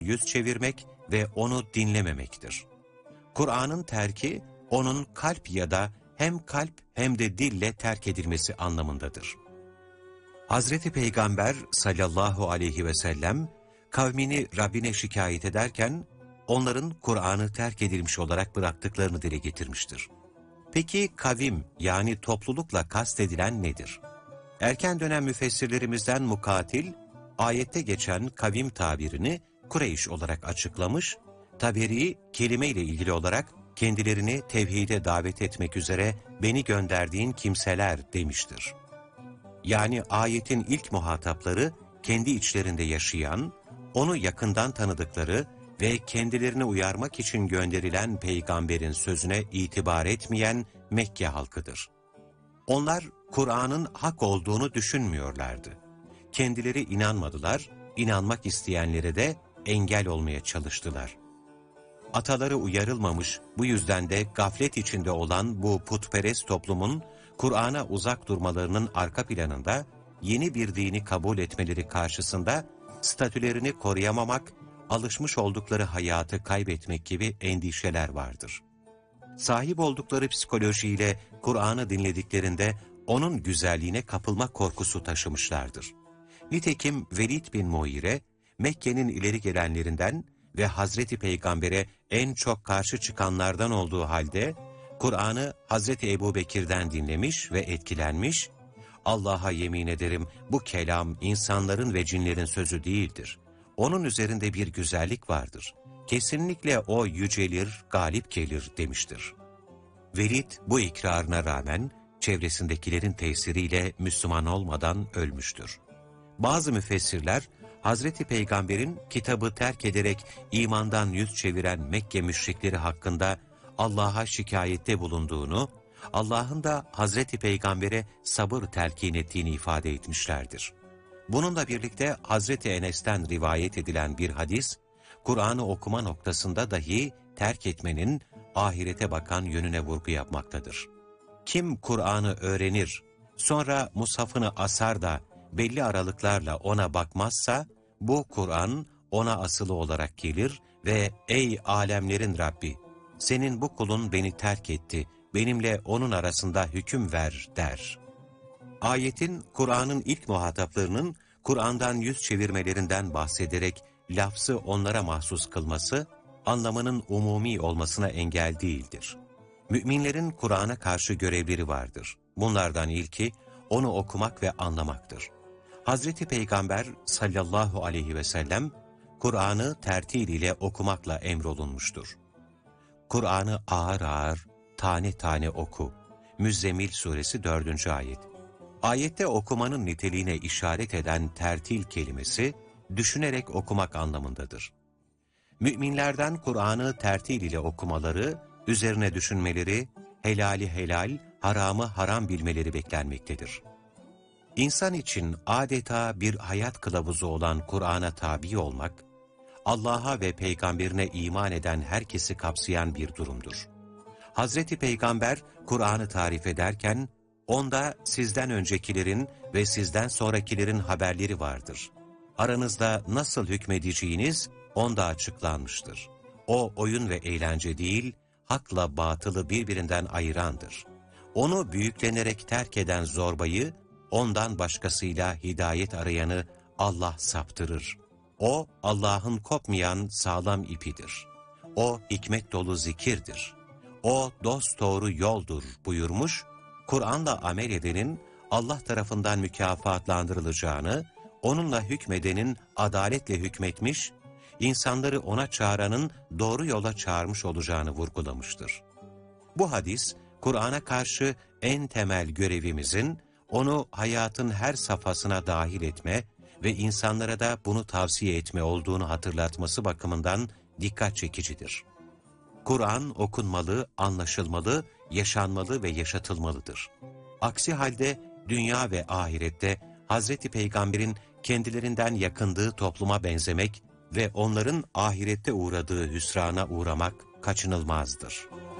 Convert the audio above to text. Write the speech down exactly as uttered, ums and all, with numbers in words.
yüz çevirmek ve onu dinlememektir. Kur'an'ın terki, onun kalp ya da hem kalp hem de dille terk edilmesi anlamındadır. Hazreti Peygamber sallallahu aleyhi ve sellem, kavmini Rabbine şikayet ederken, onların Kur'an'ı terk edilmiş olarak bıraktıklarını dile getirmiştir. Peki kavim yani toplulukla kastedilen nedir? Erken dönem müfessirlerimizden Mukatil, ayette geçen kavim tabirini Kureyş olarak açıklamış, Taberi kelime ile ilgili olarak kendilerini tevhide davet etmek üzere beni gönderdiğin kimseler demiştir. Yani ayetin ilk muhatapları kendi içlerinde yaşayan, onu yakından tanıdıkları ve kendilerini uyarmak için gönderilen peygamberin sözüne itibar etmeyen Mekke halkıdır. Onlar Kur'an'ın hak olduğunu düşünmüyorlardı. Kendileri inanmadılar, inanmak isteyenlere de engel olmaya çalıştılar. Ataları uyarılmamış, bu yüzden de gaflet içinde olan bu putperest toplumun Kur'an'a uzak durmalarının arka planında yeni bir dini kabul etmeleri karşısında statülerini koruyamamak, alışmış oldukları hayatı kaybetmek gibi endişeler vardır. Sahip oldukları psikolojiyle Kur'an'ı dinlediklerinde onun güzelliğine kapılma korkusu taşımışlardır. Nitekim Velid bin Muire, Mekke'nin ileri gelenlerinden ve Hazreti Peygamber'e en çok karşı çıkanlardan olduğu halde, Kur'an'ı Hazreti Ebubekir'den dinlemiş ve etkilenmiş, Allah'a yemin ederim bu kelam insanların ve cinlerin sözü değildir. Onun üzerinde bir güzellik vardır. Kesinlikle o yücelir, galip gelir demiştir. Velid bu ikrarına rağmen çevresindekilerin tesiriyle Müslüman olmadan ölmüştür. Bazı müfessirler, Hazreti Peygamber'in kitabı terk ederek imandan yüz çeviren Mekke müşrikleri hakkında Allah'a şikayette bulunduğunu, Allah'ın da Hazreti Peygamber'e sabır telkin ettiğini ifade etmişlerdir. Bununla birlikte Hazreti Enes'ten rivayet edilen bir hadis, Kur'an'ı okuma noktasında dahi terk etmenin ahirete bakan yönüne vurgu yapmaktadır. Kim Kur'an'ı öğrenir, sonra mushafını asar da belli aralıklarla ona bakmazsa, bu Kur'an ona asılı olarak gelir ve ''Ey alemlerin Rabbi, senin bu kulun beni terk etti, benimle onun arasında hüküm ver.'' der. Ayetin, Kur'an'ın ilk muhataplarının Kur'an'dan yüz çevirmelerinden bahsederek lafzı onlara mahsus kılması, anlamının umumi olmasına engel değildir. Müminlerin Kur'an'a karşı görevleri vardır. Bunlardan ilki, onu okumak ve anlamaktır. Hazreti Peygamber sallallahu aleyhi ve sellem, Kur'an'ı tertil ile okumakla emrolunmuştur. Kur'an'ı ağır ağır, tane tane oku. Müzzemmil suresi dördüncü ayet. Ayette okumanın niteliğine işaret eden tertil kelimesi, düşünerek okumak anlamındadır. Müminlerden Kur'an'ı tertil ile okumaları, üzerine düşünmeleri, helali helal, haramı haram bilmeleri beklenmektedir. İnsan için adeta bir hayat kılavuzu olan Kur'an'a tabi olmak, Allah'a ve Peygamberine iman eden herkesi kapsayan bir durumdur. Hazreti Peygamber, Kur'an'ı tarif ederken, onda sizden öncekilerin ve sizden sonrakilerin haberleri vardır. Aranızda nasıl hükmedeceğiniz onda açıklanmıştır. O oyun ve eğlence değil, hakla batılı birbirinden ayırandır. Onu büyüklenerek terk eden zorbayı, ondan başkasıyla hidayet arayanı Allah saptırır. O, Allah'ın kopmayan sağlam ipidir. O, hikmet dolu zikirdir. O, dosdoğru yoldur buyurmuş, Kur'an'la amel edenin Allah tarafından mükafatlandırılacağını, onunla hükmedenin adaletle hükmetmiş, insanları ona çağıranın doğru yola çağırmış olacağını vurgulamıştır. Bu hadis, Kur'an'a karşı en temel görevimizin, onu hayatın her safhasına dahil etme ve insanlara da bunu tavsiye etme olduğunu hatırlatması bakımından dikkat çekicidir. Kur'an okunmalı, anlaşılmalı, yaşanmalı ve yaşatılmalıdır. Aksi halde dünya ve ahirette Hazreti Peygamber'in kendilerinden yakındığı topluma benzemek ve onların ahirette uğradığı hüsrana uğramak kaçınılmazdır.